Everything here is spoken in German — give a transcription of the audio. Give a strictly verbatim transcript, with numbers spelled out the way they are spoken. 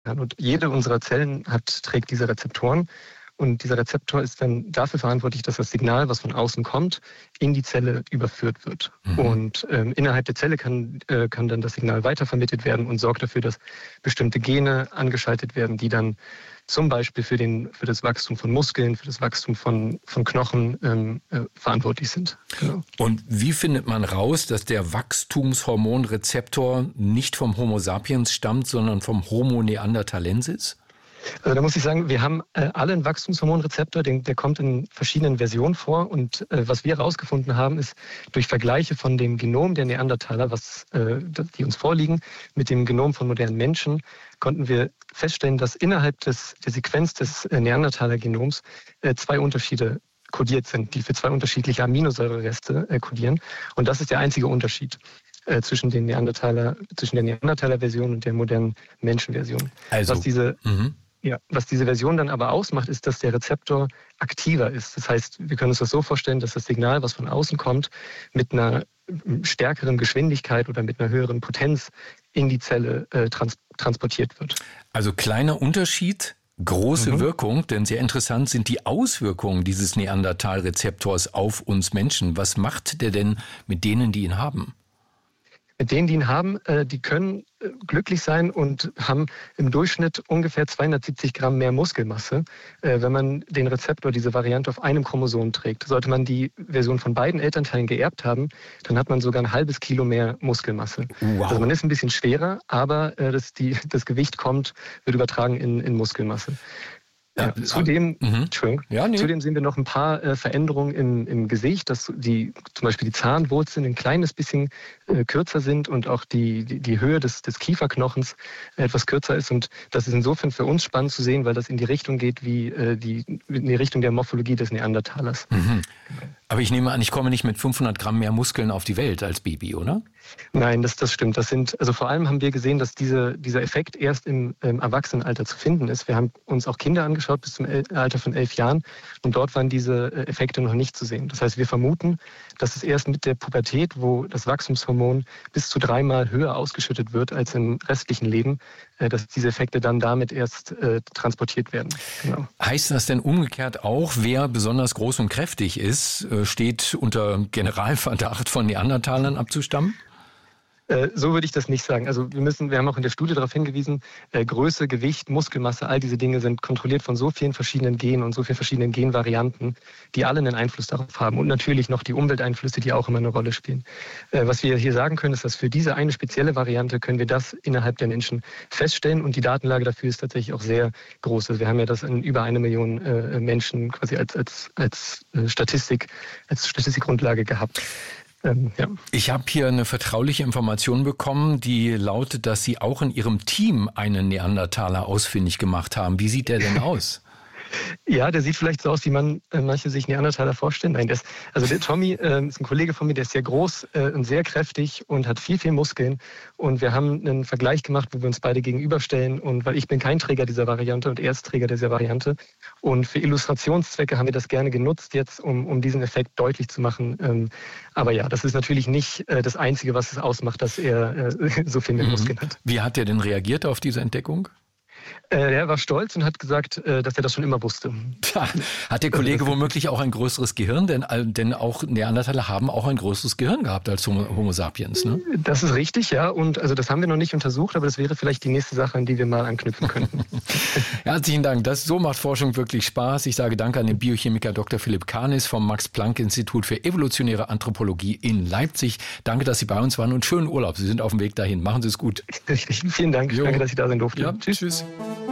Und jede unserer Zellen hat, trägt diese Rezeptoren. Und dieser Rezeptor ist dann dafür verantwortlich, dass das Signal, was von außen kommt, in die Zelle überführt wird. Mhm. Und ähm, innerhalb der Zelle kann, äh, kann dann das Signal weitervermittelt werden und sorgt dafür, dass bestimmte Gene angeschaltet werden, die dann zum Beispiel für, den, für das Wachstum von Muskeln, für das Wachstum von, von Knochen ähm, äh, verantwortlich sind. Genau. Und wie findet man raus, dass der Wachstumshormonrezeptor nicht vom Homo sapiens stammt, sondern vom Homo neanderthalensis? Also da muss ich sagen, wir haben äh, alle einen Wachstumshormonrezeptor, den, der kommt in verschiedenen Versionen vor. Und äh, was wir herausgefunden haben, ist durch Vergleiche von dem Genom der Neandertaler, was, äh, die uns vorliegen, mit dem Genom von modernen Menschen, konnten wir feststellen, dass innerhalb des, der Sequenz des äh, Neandertaler-Genoms äh, zwei Unterschiede kodiert sind, die für zwei unterschiedliche Aminosäurereste äh, kodieren. Und das ist der einzige Unterschied äh, zwischen, den Neandertaler, zwischen der Neandertaler-Version und der modernen Menschenversion. Also, was diese mhm. Ja, was diese Version dann aber ausmacht, ist, dass der Rezeptor aktiver ist. Das heißt, wir können uns das so vorstellen, dass das Signal, was von außen kommt, mit einer stärkeren Geschwindigkeit oder mit einer höheren Potenz in die Zelle äh, trans- transportiert wird. Also kleiner Unterschied, große mhm. Wirkung, denn sehr interessant sind die Auswirkungen dieses Neandertal-Rezeptors auf uns Menschen. Was macht der denn mit denen, die ihn haben? Mit denen, die ihn haben, die können glücklich sein und haben im Durchschnitt ungefähr zweihundertsiebzig Gramm mehr Muskelmasse, wenn man den Rezeptor, diese Variante, auf einem Chromosom trägt. Sollte man die Version von beiden Elternteilen geerbt haben, dann hat man sogar ein halbes Kilo mehr Muskelmasse. Wow. Also man ist ein bisschen schwerer, aber das, die, das Gewicht kommt, wird übertragen in, in Muskelmasse. Ja, Ja, zudem, mhm. ja, nee. zudem sehen wir noch ein paar äh, Veränderungen im, im Gesicht, dass die, zum Beispiel die Zahnwurzeln ein kleines bisschen äh, kürzer sind und auch die, die, die Höhe des, des Kieferknochens etwas kürzer ist. Und das ist insofern für uns spannend zu sehen, weil das in die Richtung geht wie äh, die, in die Richtung der Morphologie des Neandertalers. Mhm. Aber ich nehme an, ich komme nicht mit fünfhundert Gramm mehr Muskeln auf die Welt als Baby, oder? Nein, das, das stimmt. Das sind, also vor allem haben wir gesehen, dass diese, dieser Effekt erst im, im Erwachsenenalter zu finden ist. Wir haben uns auch Kinder angeschaut bis zum Alter von elf Jahren und dort waren diese Effekte noch nicht zu sehen. Das heißt, wir vermuten, dass es erst mit der Pubertät, wo das Wachstumshormon bis zu dreimal höher ausgeschüttet wird als im restlichen Leben, dass diese Effekte dann damit erst äh, transportiert werden. Genau. Heißt das denn umgekehrt auch, wer besonders groß und kräftig ist, steht unter Generalverdacht von Neandertalern abzustammen? So würde ich das nicht sagen. Also wir müssen, wir haben auch in der Studie darauf hingewiesen, äh, Größe, Gewicht, Muskelmasse, all diese Dinge sind kontrolliert von so vielen verschiedenen Genen und so vielen verschiedenen Genvarianten, die alle einen Einfluss darauf haben. Und natürlich noch die Umwelteinflüsse, die auch immer eine Rolle spielen. Äh, was wir hier sagen können, ist, dass für diese eine spezielle Variante können wir das innerhalb der Menschen feststellen und die Datenlage dafür ist tatsächlich auch sehr groß. Also wir haben ja das in über eine Million äh, Menschen quasi als, als, als äh, Statistik, als Statistikgrundlage gehabt. Ähm, ja. Ich habe hier eine vertrauliche Information bekommen, die lautet, dass Sie auch in Ihrem Team einen Neandertaler ausfindig gemacht haben. Wie sieht der denn aus? Ja, der sieht vielleicht so aus, wie man äh, manche sich Neandertaler vorstellen. Nein, der ist, also der Tommy äh, ist ein Kollege von mir, der ist sehr groß äh, und sehr kräftig und hat viel, viel Muskeln. Und wir haben einen Vergleich gemacht, wo wir uns beide gegenüberstellen. Und weil ich bin kein Träger dieser Variante und er ist Träger dieser Variante. Und für Illustrationszwecke haben wir das gerne genutzt jetzt, um, um diesen Effekt deutlich zu machen. Ähm, aber ja, das ist natürlich nicht äh, das Einzige, was es ausmacht, dass er äh, so viel mehr Muskeln hat. Wie hat er denn reagiert auf diese Entdeckung? Äh, er war stolz und hat gesagt, äh, dass er das schon immer wusste. Tja, hat der Kollege womöglich auch ein größeres Gehirn? Denn, denn auch Neandertaler haben auch ein größeres Gehirn gehabt als Homo, Homo sapiens, ne? Das ist richtig, ja. Und also das haben wir noch nicht untersucht, aber das wäre vielleicht die nächste Sache, an die wir mal anknüpfen könnten. Herzlichen Dank. Das, so macht Forschung wirklich Spaß. Ich sage Danke an den Biochemiker Doktor Philipp Kanis vom Max-Planck-Institut für evolutionäre Anthropologie in Leipzig. Danke, dass Sie bei uns waren und schönen Urlaub. Sie sind auf dem Weg dahin. Machen Sie es gut. Richtig. Vielen Dank. Jo. Danke, dass ich da sein durfte. Ja, tschüss. Tschüss.